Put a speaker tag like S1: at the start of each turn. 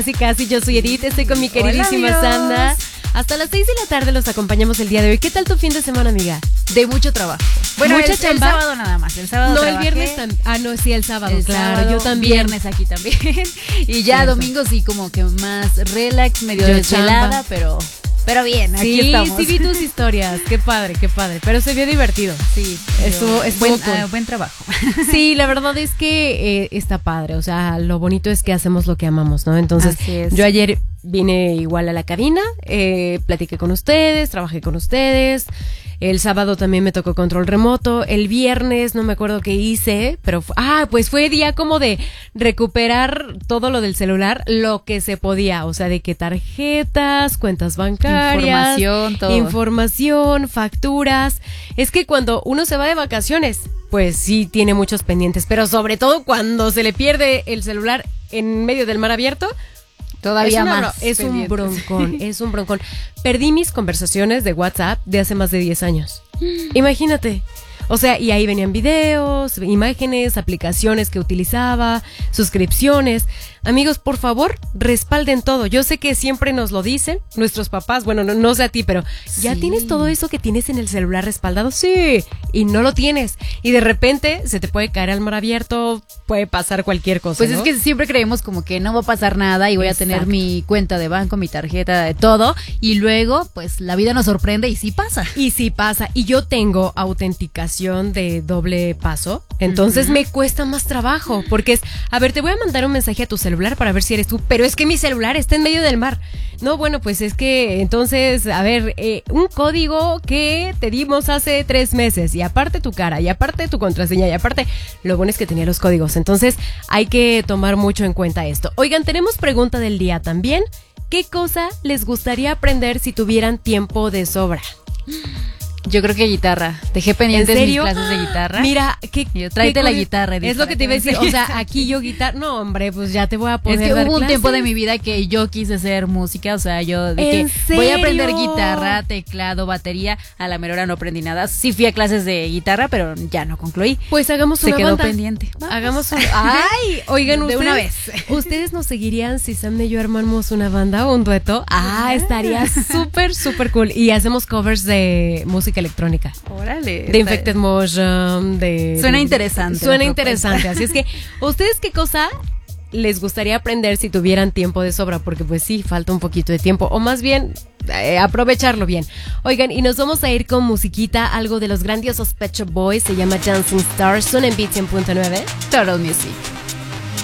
S1: Casi, yo soy Edith, estoy con mi queridísima
S2: Hola,
S1: Sandra. Hasta las 6 de la tarde los acompañamos el día de hoy. ¿Qué tal tu fin de semana, amiga?
S2: De mucho trabajo. Bueno,
S1: ¿Mucha
S2: el
S1: chamba?
S2: sábado nada más. El sábado
S1: No,
S2: trabajé.
S1: el viernes también. Ah, no, sí, el sábado, claro,
S2: sábado,
S1: yo también.
S2: Viernes aquí también. Y ya
S1: Cierto.
S2: domingo sí como que más relax, medio
S1: Yo
S2: desvelada,
S1: chamba.
S2: pero bien, aquí
S1: Sí,
S2: estamos.
S1: sí vi tus historias, qué padre, pero se vio divertido.
S2: Sí,
S1: Estuvo
S2: buen,
S1: cool.
S2: buen trabajo.
S1: Sí, la verdad es que está padre, o sea, lo bonito es que hacemos lo que amamos, ¿no? Entonces,
S2: Así es.
S1: yo ayer vine igual a la cabina, platiqué con ustedes, trabajé con ustedes. El sábado también me tocó control remoto. El viernes no me acuerdo qué hice, pero pues fue día como de recuperar todo lo del celular, lo que se podía, o sea, de que tarjetas, cuentas bancarias, información, facturas. Es que cuando uno se va de vacaciones, pues sí tiene muchos pendientes, pero sobre todo cuando se le pierde el celular en medio del mar abierto,
S2: Todavía más.
S1: Es un broncón, es un broncón. Perdí mis conversaciones de WhatsApp de hace más de 10 años. Imagínate. O sea, y ahí venían videos, imágenes, aplicaciones que utilizaba, suscripciones. Amigos, por favor, respalden todo. Yo sé que siempre nos lo dicen nuestros papás. Bueno, no sé a ti, pero ¿ya tienes todo eso que tienes en el celular respaldado? Sí, y no lo tienes. Y de repente se te puede caer al mar abierto, puede pasar cualquier cosa,
S2: Pues
S1: ¿no?
S2: es que siempre creemos como que no va a pasar nada y voy a tener mi cuenta de banco, mi tarjeta, de todo. Y luego, pues la vida nos sorprende y sí pasa.
S1: Y sí pasa. Y yo tengo autenticación de doble paso, entonces me cuesta más trabajo, porque es, a ver, te voy a mandar un mensaje a tu celular para ver si eres tú, pero es que mi celular está en medio del mar. No, bueno, pues es que entonces, a ver, un código que te dimos hace 3 meses, y aparte tu cara, y aparte tu contraseña, y aparte, lo bueno es que tenía los códigos, entonces hay que tomar mucho en cuenta esto. Oigan, tenemos pregunta del día también. ¿Qué cosa les gustaría aprender si tuvieran tiempo de sobra?
S2: Yo creo que guitarra. Dejé pendientes mis clases de guitarra.
S1: Mira,
S2: tráete la guitarra.
S1: Es lo que te iba a decir. O sea, aquí yo guitarra. No, hombre, pues ya te voy a poner.
S2: Es que
S1: dar
S2: hubo un
S1: clases.
S2: tiempo de mi vida que yo quise hacer música. O sea, yo dije,
S1: ¿En
S2: voy a
S1: serio?
S2: aprender guitarra, teclado, batería. A la mera hora no aprendí nada. Sí fui a clases de guitarra, pero ya no concluí.
S1: Pues hagamos una
S2: Se quedó
S1: banda.
S2: pendiente.
S1: Hagamos ¡Ay! Oigan,
S2: de
S1: ustedes,
S2: una vez.
S1: ¿Ustedes nos seguirían si Sam y yo armamos una banda o un dueto? Estaría súper, súper cool. Y hacemos covers de música electrónica.
S2: Órale.
S1: De Infected Motion,
S2: Suena interesante.
S1: Suena interesante. Así es que, ¿ustedes qué cosa les gustaría aprender si tuvieran tiempo de sobra? Porque pues sí, falta un poquito de tiempo. O más bien, aprovecharlo bien. Oigan, y nos vamos a ir con musiquita, algo de los grandiosos Pet Shop Boys. Se llama Dancing Stars. Suena en Beats 100.9.
S2: Total Music.